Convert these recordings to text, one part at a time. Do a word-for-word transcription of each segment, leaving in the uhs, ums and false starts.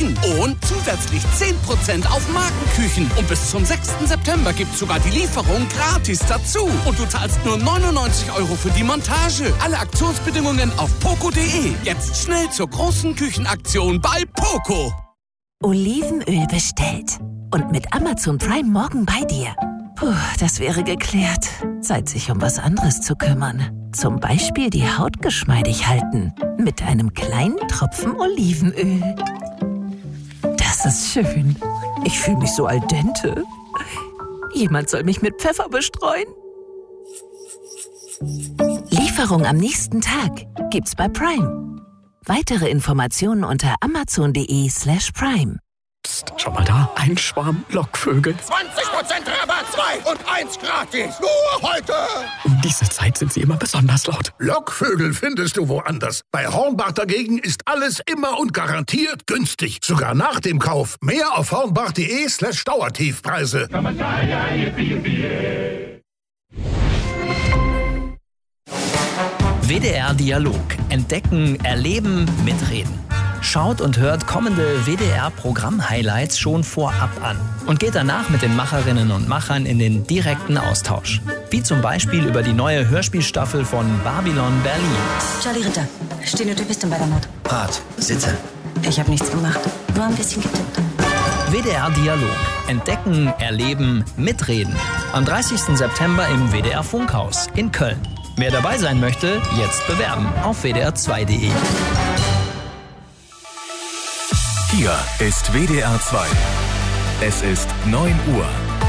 Küchen und zusätzlich zehn Prozent auf Markenküchen. Und bis zum sechsten September gibt's sogar die Lieferung gratis dazu. Und du zahlst nur neunundneunzig Euro für die Montage. Alle Aktionsbedingungen auf poco punkt de. Jetzt schnell zur großen Küchenaktion bei Poco. Olivenöl bestellt. Und mit Amazon Prime morgen bei dir. Puh, das wäre geklärt. Zeit, sich um was anderes zu kümmern. Zum Beispiel die Haut geschmeidig halten. Mit einem kleinen Tropfen Olivenöl. Das ist schön. Ich fühle mich so al dente. Jemand soll mich mit Pfeffer bestreuen. Lieferung am nächsten Tag gibt's bei Prime. Weitere Informationen unter amazon punkt de slash prime. Psst, schau mal da, ein Schwarm Lockvögel. zwanzig Prozent Rabatt, zwei und eins gratis. Nur heute. Um diese Zeit sind sie immer besonders laut. Lockvögel findest du woanders. Bei Hornbach dagegen ist alles immer und garantiert günstig. Sogar nach dem Kauf. Mehr auf hornbach punkt de slash Dauertiefpreise. W D R Dialog. Entdecken, erleben, mitreden. Schaut und hört kommende W D R-Programm-Highlights schon vorab an und geht danach mit den Macherinnen und Machern in den direkten Austausch. Wie zum Beispiel über die neue Hörspielstaffel von Babylon Berlin. Charlie Ritter, Stenotypistin bei der Mord. Rat, sitze. Ich habe nichts gemacht, nur ein bisschen getippt. W D R Dialog. Entdecken, erleben, mitreden. Am dreißigsten September im W D R Funkhaus in Köln. Wer dabei sein möchte, jetzt bewerben auf w d r zwei punkt de. Hier ist W D R zwei. Es ist neun Uhr.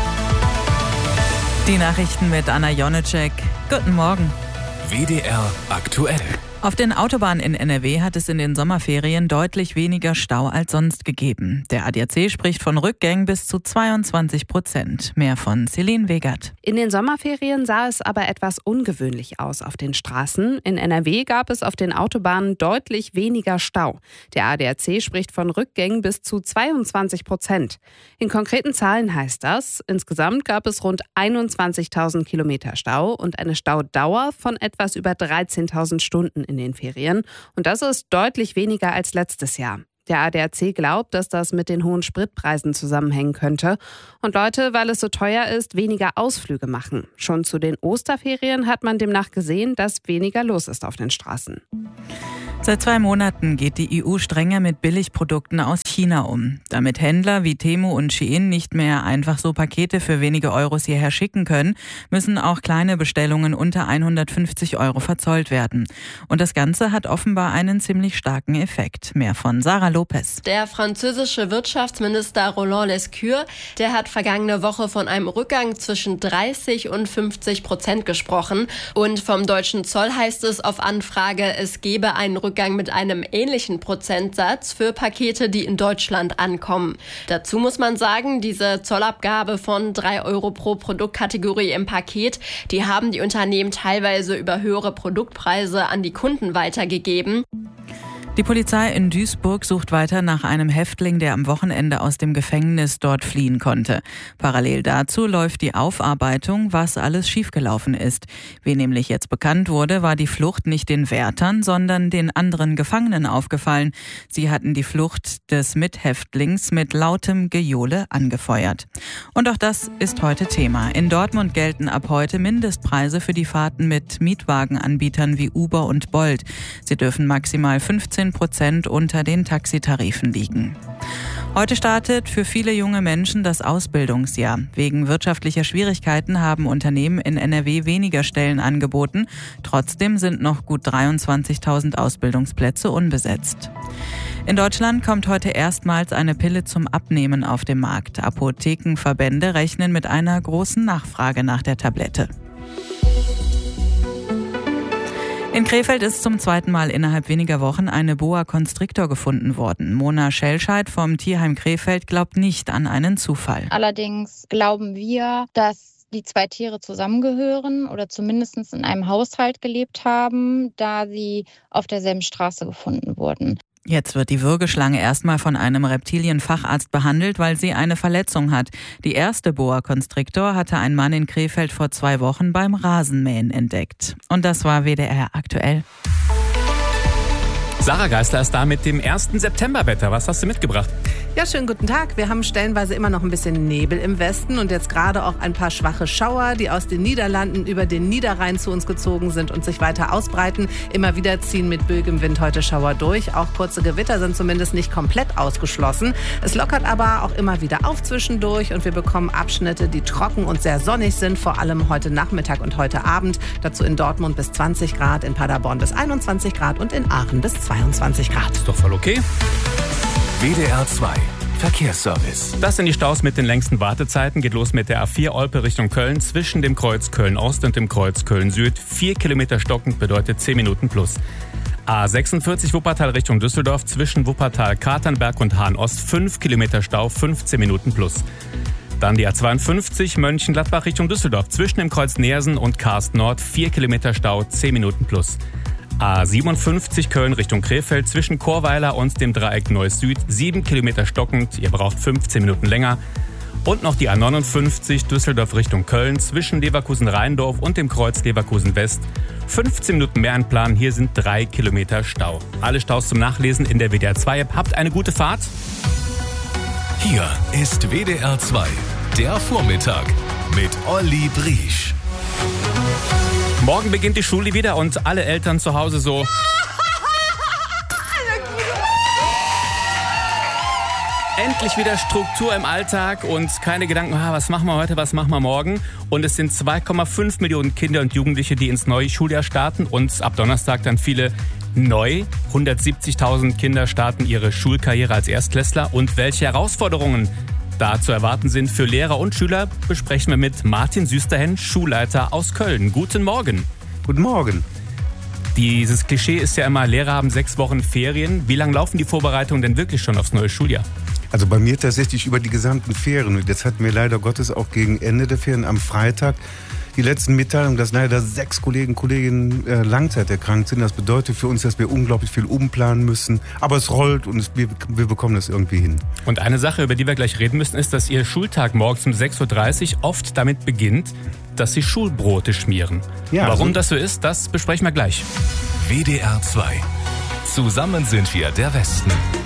Die Nachrichten mit Anna Jonecek. Guten Morgen. W D R aktuell. Auf den Autobahnen in N R W hat es in den Sommerferien deutlich weniger Stau als sonst gegeben. Der A D A C spricht von Rückgängen bis zu zweiundzwanzig Prozent. Mehr von Celine Wegert. In den Sommerferien sah es aber etwas ungewöhnlich aus auf den Straßen. In N R W gab es auf den Autobahnen deutlich weniger Stau. Der A D A C spricht von Rückgängen bis zu zweiundzwanzig Prozent. In konkreten Zahlen heißt das, insgesamt gab es rund einundzwanzigtausend Kilometer Stau und eine Staudauer von etwas über dreizehntausend Stunden in den Ferien. Und das ist deutlich weniger als letztes Jahr. Der A D A C glaubt, dass das mit den hohen Spritpreisen zusammenhängen könnte und Leute, weil es so teuer ist, weniger Ausflüge machen. Schon zu den Osterferien hat man demnach gesehen, dass weniger los ist auf den Straßen. Seit zwei Monaten geht die E U strenger mit Billigprodukten aus China um. Damit Händler wie Temu und Shein nicht mehr einfach so Pakete für wenige Euros hierher schicken können, müssen auch kleine Bestellungen unter hundertfünfzig Euro verzollt werden. Und das Ganze hat offenbar einen ziemlich starken Effekt. Mehr von Sarah Lopez. Der französische Wirtschaftsminister Roland Lescure, der hat vergangene Woche von einem Rückgang zwischen dreißig und fünfzig Prozent gesprochen. Und vom deutschen Zoll heißt es auf Anfrage, es gebe einen Rückgang mit einem ähnlichen Prozentsatz für Pakete, die in Deutschland ankommen. Dazu muss man sagen, diese Zollabgabe von drei Euro pro Produktkategorie im Paket, die haben die Unternehmen teilweise über höhere Produktpreise an die Kunden weitergegeben. Die Polizei in Duisburg sucht weiter nach einem Häftling, der am Wochenende aus dem Gefängnis dort fliehen konnte. Parallel dazu läuft die Aufarbeitung, was alles schiefgelaufen ist. Wie nämlich jetzt bekannt wurde, war die Flucht nicht den Wärtern, sondern den anderen Gefangenen aufgefallen. Sie hatten die Flucht des Mithäftlings mit lautem Gejohle angefeuert. Und auch das ist heute Thema. In Dortmund gelten ab heute Mindestpreise für die Fahrten mit Mietwagenanbietern wie Uber und Bolt. Sie dürfen maximal fünfzehn Prozent unter den Taxitarifen liegen. Heute startet für viele junge Menschen das Ausbildungsjahr. Wegen wirtschaftlicher Schwierigkeiten haben Unternehmen in N R W weniger Stellen angeboten. Trotzdem sind noch gut dreiundzwanzigtausend Ausbildungsplätze unbesetzt. In Deutschland kommt heute erstmals eine Pille zum Abnehmen auf den Markt. Apothekenverbände rechnen mit einer großen Nachfrage nach der Tablette. In Krefeld ist zum zweiten Mal innerhalb weniger Wochen eine Boa Constrictor gefunden worden. Mona Schelscheid vom Tierheim Krefeld glaubt nicht an einen Zufall. Allerdings glauben wir, dass die zwei Tiere zusammengehören oder zumindest in einem Haushalt gelebt haben, da sie auf derselben Straße gefunden wurden. Jetzt wird die Würgeschlange erstmal von einem Reptilienfacharzt behandelt, weil sie eine Verletzung hat. Die erste Boa Constrictor hatte ein Mann in Krefeld vor zwei Wochen beim Rasenmähen entdeckt. Und das war W D R aktuell. Sarah Geisler ist da mit dem ersten Septemberwetter. Was hast du mitgebracht? Ja, schönen guten Tag. Wir haben stellenweise immer noch ein bisschen Nebel im Westen und jetzt gerade auch ein paar schwache Schauer, die aus den Niederlanden über den Niederrhein zu uns gezogen sind und sich weiter ausbreiten. Immer wieder ziehen mit böigem Wind heute Schauer durch. Auch kurze Gewitter sind zumindest nicht komplett ausgeschlossen. Es lockert aber auch immer wieder auf zwischendurch und wir bekommen Abschnitte, die trocken und sehr sonnig sind, vor allem heute Nachmittag und heute Abend. Dazu in Dortmund bis zwanzig Grad, in Paderborn bis einundzwanzig Grad und in Aachen bis zweiundzwanzig Grad. Ist doch voll okay. W D R zwei Verkehrsservice. Das sind die Staus mit den längsten Wartezeiten. Geht los mit der A vier Olpe Richtung Köln zwischen dem Kreuz Köln-Ost und dem Kreuz Köln-Süd. Vier Kilometer stockend bedeutet zehn Minuten plus. A sechsundvierzig Wuppertal Richtung Düsseldorf zwischen Wuppertal, Katernberg und Hahn-Ost. Fünf Kilometer Stau, fünfzehn Minuten plus. Dann die A zweiundfünfzig Mönchengladbach Richtung Düsseldorf zwischen dem Kreuz Neersen und Karst Nord. Vier Kilometer Stau, zehn Minuten plus. A siebenundfünfzig Köln Richtung Krefeld zwischen Chorweiler und dem Dreieck Neuss Süd. Sieben Kilometer stockend, ihr braucht fünfzehn Minuten länger. Und noch die A neunundfünfzig Düsseldorf Richtung Köln zwischen Leverkusen-Rheindorf und dem Kreuz Leverkusen West. fünfzehn Minuten mehr in Plan, hier sind drei Kilometer Stau. Alle Staus zum Nachlesen in der W D R zwei App. Habt eine gute Fahrt. Hier ist W D R zwei, der Vormittag mit Olli Briesch. Morgen beginnt die Schule wieder und alle Eltern zu Hause so... Endlich wieder Struktur im Alltag und keine Gedanken, ah, was machen wir heute, was machen wir morgen. Und es sind zwei Komma fünf Millionen Kinder und Jugendliche, die ins neue Schuljahr starten und ab Donnerstag dann viele neu. hundertsiebzigtausend Kinder starten ihre Schulkarriere als Erstklässler. Und welche Herausforderungen da zu erwarten sind für Lehrer und Schüler, besprechen wir mit Martin Süsterhen, Schulleiter aus Köln. Guten Morgen. Guten Morgen. Dieses Klischee ist ja immer, Lehrer haben sechs Wochen Ferien. Wie lange laufen die Vorbereitungen denn wirklich schon aufs neue Schuljahr? Also bei mir tatsächlich über die gesamten Ferien. Und jetzt hatten wir leider Gottes auch gegen Ende der Ferien am Freitag die letzten Mitteilungen, dass leider sechs Kollegen und Kolleginnen äh, langzeiterkrankt sind. Das bedeutet für uns, dass wir unglaublich viel umplanen müssen. Aber es rollt und es, wir, wir bekommen das irgendwie hin. Und eine Sache, über die wir gleich reden müssen, ist, dass Ihr Schultag morgens um sechs Uhr dreißig oft damit beginnt, dass Sie Schulbrote schmieren. Ja, Warum so. das so ist, das besprechen wir gleich. W D R zwei. Zusammen sind wir der Westen.